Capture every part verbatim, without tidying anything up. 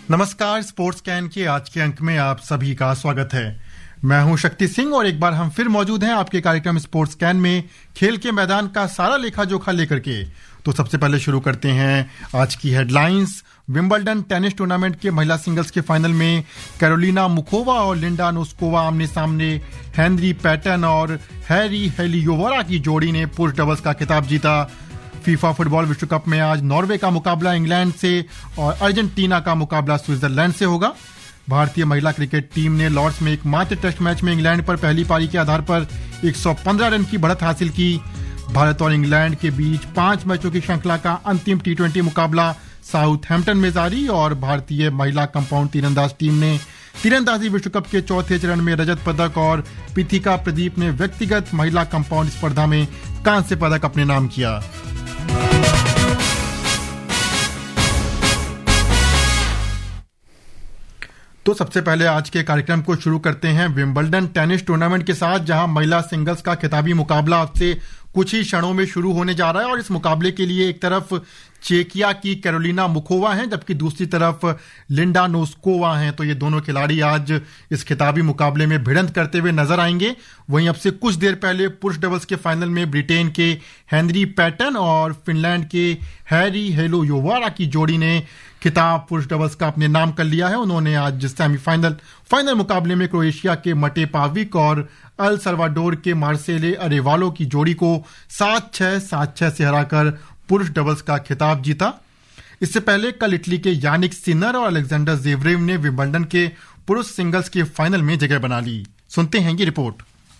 नमस्कार, sports can के आज के अंक में आप सभी का स्वागत है। मैं हूं शक्ति सिंह और एक बार हम फिर मौजूद हैं आपके कार्यक्रम स्पोर्ट्स कैन में खेल के मैदान का सारा लेखा जोखा लेकर के। तो सबसे पहले शुरू करते हैं आज की हेडलाइंस। विंबलडन टेनिस टूर्नामेंट के महिला सिंगल्स के फाइनल में कैरोलिना मुकोवा और लिंडा नोस्कोवा आमने सामने। हेनरी पैटन और हैरी हेलियोवरा की जोड़ी ने पुरुष डबल्स का खिताब जीता। फीफा फुटबॉल विश्व कप में आज नॉर्वे का मुकाबला इंग्लैंड से और अर्जेंटीना का मुकाबला स्विट्जरलैंड से होगा। भारतीय महिला क्रिकेट टीम ने लॉर्ड्स में एकमात्र टेस्ट मैच में इंग्लैंड पर पहली पारी के आधार पर एक सौ पंद्रह रन की बढ़त हासिल की। भारत और इंग्लैंड के बीच पांच मैचों की श्रृंखला का अंतिम टी ट्वेंटी मुकाबला साउथहैम्पटन में जारी और भारतीय महिला कंपाउंड तीरंदाज टीम ने तीरंदाजी विश्व कप के चौथे चरण में रजत पदक और पिथिका प्रदीप ने व्यक्तिगत महिला कंपाउंड स्पर्धा में कांस्य पदक अपने नाम किया। तो सबसे पहले आज के कार्यक्रम को शुरू करते हैं विंबलडन टेनिस टूर्नामेंट के साथ, जहां महिला सिंगल्स का खिताबी मुकाबला अब से कुछ ही क्षणों में शुरू होने जा रहा है। और इस मुकाबले के लिए एक तरफ चेकिया की कैरोलिना मुकोवा हैं, जबकि दूसरी तरफ लिंडा नोस्कोवा हैं। तो ये दोनों खिलाड़ी आज इस खिताबी मुकाबले में भिड़ंत करते हुए नजर आएंगे। वहीं अब से कुछ देर पहले पुरुष डबल्स के फाइनल में ब्रिटेन के हेनरी पैटन और फिनलैंड के हैरी हेलियोवरा की जोड़ी ने खिताब पुरुष डबल्स का अपने नाम कर लिया है। उन्होंने आज सेमीफाइनल फाइनल मुकाबले में क्रोएशिया के मटे पाविक और अल सल्वाडोर के मार्सेले अरेवालो की जोड़ी को सात छह सात छह से हराकर पुरुष डबल्स का खिताब जीता। इससे पहले कल इटली के यानिक सिनर और अलेक्जेंडर ज़ेवरेव ने विंबलडन के पुरुष सिंगल्स के फाइनल में जगह बना ली। सुनते हैं ये रिपोर्ट।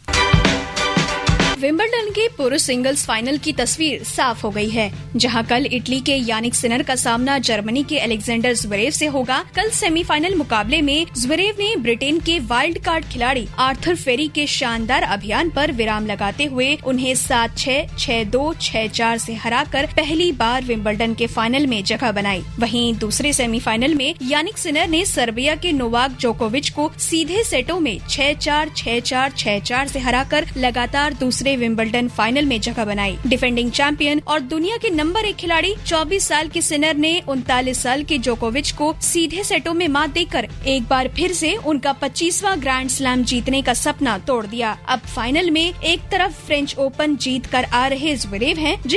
विंबलडन के पुरुष सिंगल्स फाइनल की तस्वीर साफ हो गई है, जहां कल इटली के यानिक सिनर का सामना जर्मनी के अलेक्जेंडर ज़्वेरेव से होगा। कल सेमीफाइनल मुकाबले में ज़्वेरेव ने ब्रिटेन के वाइल्ड कार्ड खिलाड़ी आर्थर फेरी के शानदार अभियान पर विराम लगाते हुए उन्हें सात छह, छह दो, छह चार से हराकर पहली बार विंबलडन के फाइनल में जगह बनाई। वहीं दूसरे सेमीफाइनल में यानिक सिनर ने सर्बिया के नोवाक जोकोविच को सीधे सेटों में छह चार, छह चार, छह चार से हराकर लगातार दूसरे विंबलडन फाइनल में जगह बनाई। डिफेंडिंग चैंपियन और दुनिया के नंबर एक खिलाड़ी चौबीस साल के सिनर ने उनतालीस साल के जोकोविच को सीधे सेटों में मात देकर एक बार फिर से उनका पच्चीसवां ग्रैंड स्लैम जीतने का सपना तोड़ दिया। अब फाइनल में एक तरफ फ्रेंच ओपन जीत कर आ रहे ज़्वेरेव हैं,